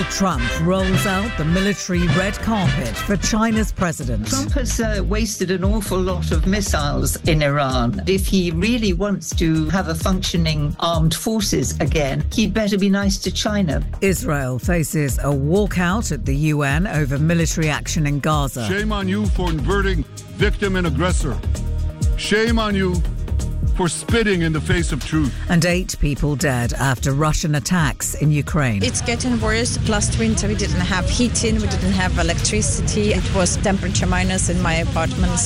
Trump rolls out the military red carpet for China's president. Trump has wasted an awful lot of missiles in Iran. If he really wants to have a functioning armed forces again, he'd better be nice to China. Israel faces a walkout at the UN over military action in Gaza. Shame on you for inverting victim and aggressor. Shame on you for spitting in the face of truth. And 8 people dead after Russian attacks in Ukraine. It's getting worse. Last winter we didn't have heating, we didn't have electricity. It was temperature minus in my apartments.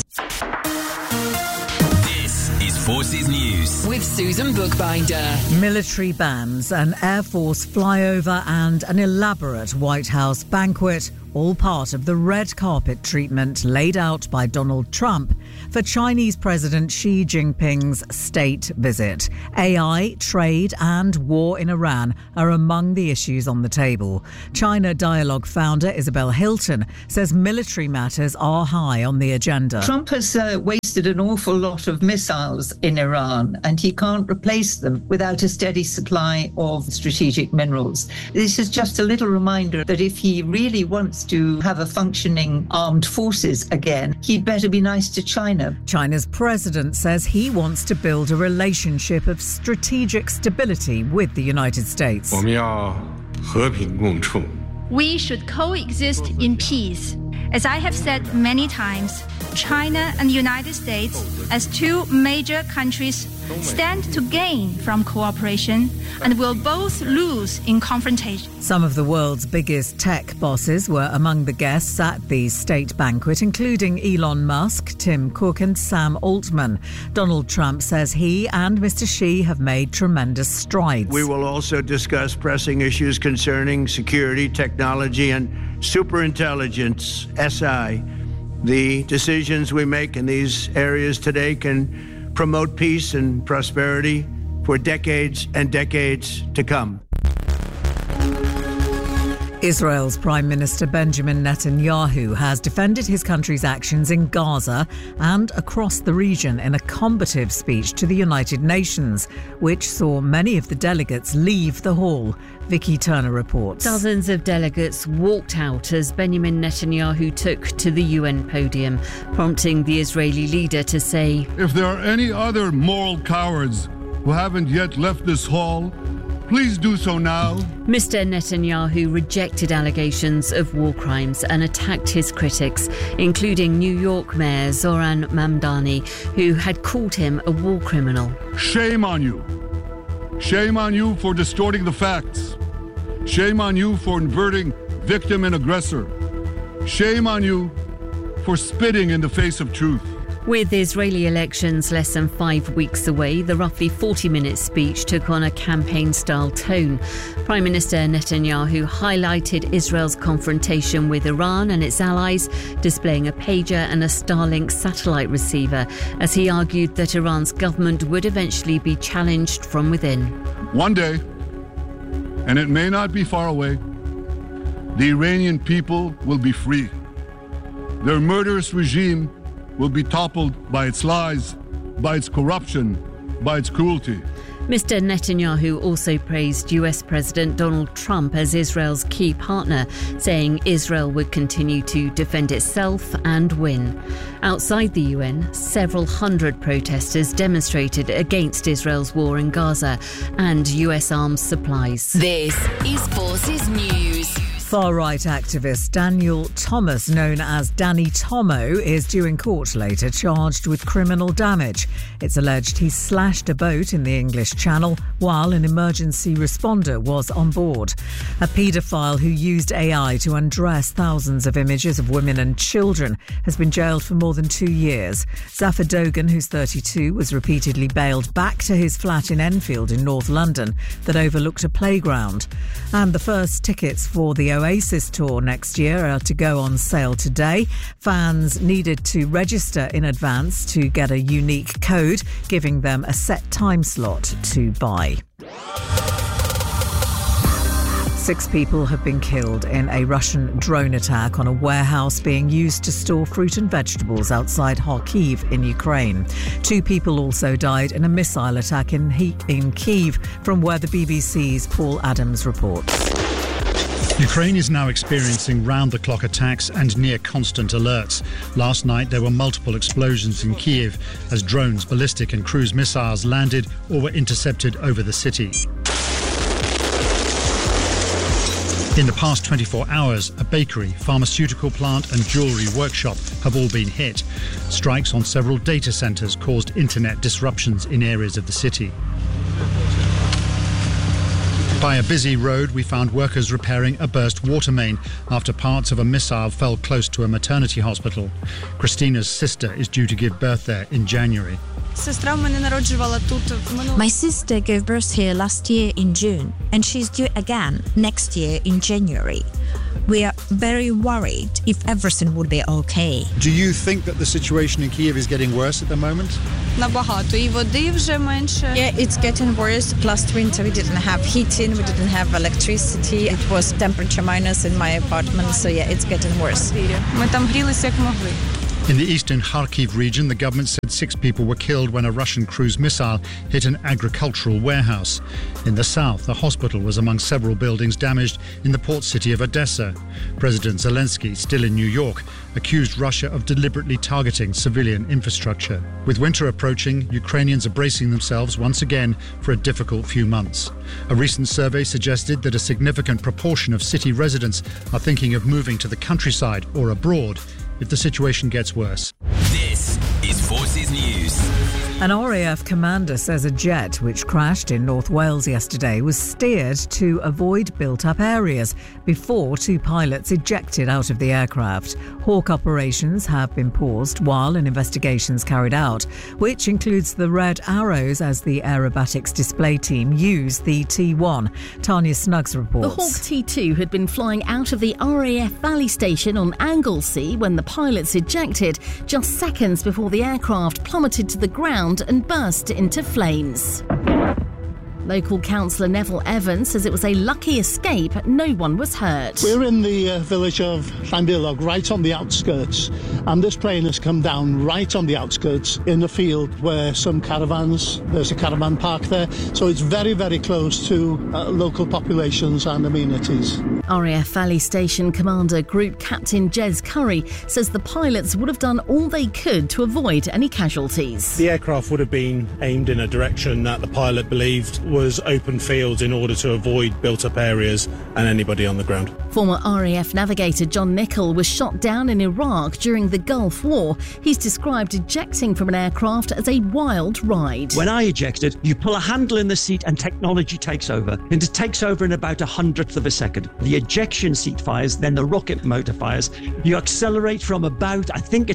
This is Forces News with Susan Bookbinder. Military bands, an Air Force flyover and an elaborate White House banquet, all part of the red carpet treatment laid out by Donald Trump for Chinese President Xi Jinping's state visit. AI, trade and war in Iran are among the issues on the table. China Dialogue founder Isabel Hilton says military matters are high on the agenda. Trump has wasted an awful lot of missiles in Iran, and he can't replace them without a steady supply of strategic minerals. This is just a little reminder that if he really wants to have a functioning armed forces again, he'd better be nice to China. China's president says he wants to build a relationship of strategic stability with the United States. We should coexist in peace. As I have said many times, China and the United States, as two major countries, stand to gain from cooperation and will both lose in confrontation. Some of the world's biggest tech bosses were among the guests at the state banquet, including Elon Musk, Tim Cook and Sam Altman. Donald Trump says he and Mr. Xi have made tremendous strides. We will also discuss pressing issues concerning security, technology and superintelligence, SI. The decisions we make in these areas today can promote peace and prosperity for decades and decades to come. Israel's Prime Minister Benjamin Netanyahu has defended his country's actions in Gaza and across the region in a combative speech to the United Nations, which saw many of the delegates leave the hall. Vicky Turner reports. Dozens of delegates walked out as Benjamin Netanyahu took to the UN podium, prompting the Israeli leader to say, If there are any other moral cowards who haven't yet left this hall, please do so now. Mr. Netanyahu rejected allegations of war crimes and attacked his critics, including New York Mayor Zoran Mamdani, who had called him a war criminal. Shame on you. Shame on you for distorting the facts. Shame on you for inverting victim and aggressor. Shame on you for spitting in the face of truth. With Israeli elections less than 5 weeks away, the roughly 40-minute speech took on a campaign-style tone. Prime Minister Netanyahu highlighted Israel's confrontation with Iran and its allies, displaying a pager and a Starlink satellite receiver, as he argued that Iran's government would eventually be challenged from within. One day, and it may not be far away, the Iranian people will be free. Their murderous regime will be toppled by its lies, by its corruption, by its cruelty. Mr. Netanyahu also praised US President Donald Trump as Israel's key partner, saying Israel would continue to defend itself and win. Outside the UN, several hundred protesters demonstrated against Israel's war in Gaza and US arms supplies. This is Forces News. Far-right activist Daniel Thomas, known as Danny Tomo, is due in court later, charged with criminal damage. It's alleged he slashed a boat in the English Channel while an emergency responder was on board. A paedophile who used AI to undress thousands of images of women and children has been jailed for more than 2 years. Zafar Dogan, who's 32, was repeatedly bailed back to his flat in Enfield in North London that overlooked a playground. And the first tickets for the Oasis tour next year are to go on sale today. Fans needed to register in advance to get a unique code, giving them a set time slot to buy. 6 people have been killed in a Russian drone attack on a warehouse being used to store fruit and vegetables outside Kharkiv in Ukraine. 2 people also died in a missile attack in Kyiv, from where the BBC's Paul Adams reports. Ukraine is now experiencing round-the-clock attacks and near-constant alerts. Last night, there were multiple explosions in Kyiv as drones, ballistic and cruise missiles landed or were intercepted over the city. In the past 24 hours, a bakery, pharmaceutical plant and jewellery workshop have all been hit. Strikes on several data centres caused internet disruptions in areas of the city. By a busy road, we found workers repairing a burst water main after parts of a missile fell close to a maternity hospital. Christina's sister is due to give birth there in January. My sister gave birth here last year in June, and she's due again next year in January. We are very worried if everything would be okay. Do you think that the situation in Kyiv is getting worse at the moment? Yeah, it's getting worse. Last winter we didn't have heating, we didn't have electricity. It was temperature minus in my apartment, so yeah, it's getting worse. In the eastern Kharkiv region, the government said 6 people were killed when a Russian cruise missile hit an agricultural warehouse. In the south, a hospital was among several buildings damaged in the port city of Odessa. President Zelensky, still in New York, accused Russia of deliberately targeting civilian infrastructure. With winter approaching, Ukrainians are bracing themselves once again for a difficult few months. A recent survey suggested that a significant proportion of city residents are thinking of moving to the countryside or abroad if the situation gets worse. This is Forces News. An RAF commander says a jet which crashed in North Wales yesterday was steered to avoid built-up areas before 2 pilots ejected out of the aircraft. Hawk operations have been paused while an investigation is carried out, which includes the Red Arrows as the aerobatics display team use the T1. Tanya Snuggs reports. The Hawk T2 had been flying out of the RAF Valley Station on Anglesey when the pilots ejected just seconds before the aircraft plummeted to the ground and burst into flames. Local councillor Neville Evans says it was a lucky escape. No one was hurt. We're in the village of Llanbilog, right on the outskirts, and this plane has come down right on the outskirts in a field where some caravans, there's a caravan park there, so it's very, very close to local populations and amenities. RAF Valley Station Commander Group Captain Jez Curry says the pilots would have done all they could to avoid any casualties. The aircraft would have been aimed in a direction that the pilot believed was open fields in order to avoid built-up areas and anybody on the ground. Former RAF navigator John Nichol was shot down in Iraq during the Gulf War. He's described ejecting from an aircraft as a wild ride. When I ejected, you pull a handle in the seat and technology takes over. And it takes over in about 1/100th of a second. The ejection seat fires, then the rocket motor fires. You accelerate from about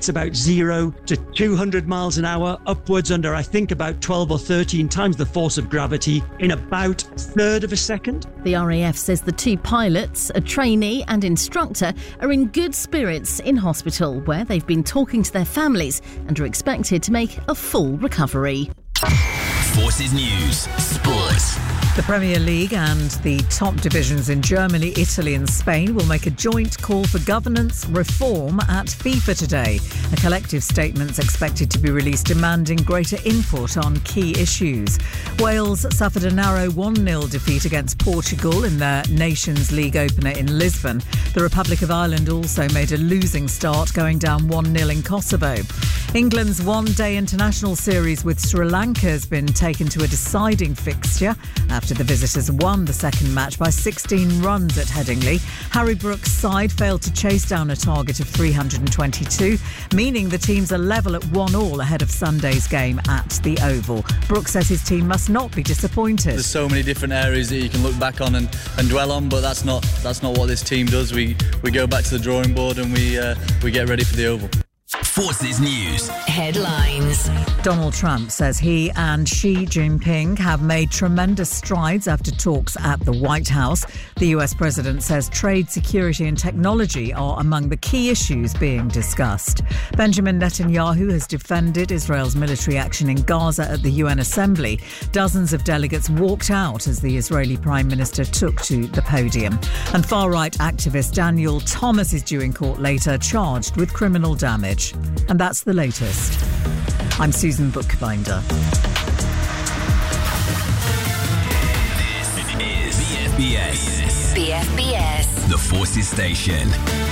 0 to 200 miles an hour, upwards under, about 12 or 13 times the force of gravity in about 1/3 of a second. The RAF says the 2 pilots, a trainee and instructor, are in good spirits in hospital, where they've been talking to their families and are expected to make a full recovery. Forces News Sports. The Premier League and the top divisions in Germany, Italy and Spain will make a joint call for governance reform at FIFA today. A collective statement is expected to be released demanding greater input on key issues. Wales suffered a narrow 1-0 defeat against Portugal in their Nations League opener in Lisbon. The Republic of Ireland also made a losing start, going down 1-0 in Kosovo. England's one-day international series with Sri Lanka has been taken to a deciding fixture after the visitors won the second match by 16 runs at Headingley. Harry Brook's side failed to chase down a target of 322, meaning the teams are level at 1-1 ahead of Sunday's game at the Oval. Brook says his team must not be disappointed. There's so many different areas that you can look back on and dwell on, but that's not what this team does. We go back to the drawing board and we get ready for the Oval. Forces News headlines. Donald Trump says he and Xi Jinping have made tremendous strides after talks at the White House. The US president says trade, security and technology are among the key issues being discussed. Benjamin Netanyahu has defended Israel's military action in Gaza at the UN Assembly. Dozens of delegates walked out as the Israeli Prime Minister took to the podium. And far-right activist Daniel Thomas is due in court later, charged with criminal damage. And that's the latest. I'm Susan Bookbinder. This is BFBS. BFBS. The Forces Station.